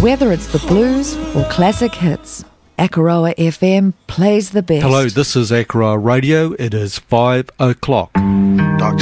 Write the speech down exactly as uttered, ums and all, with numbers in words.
Whether it's the blues or classic hits, Akaroa F M plays the best. Hello, this is Akaroa Radio. It is five o'clock. Doctor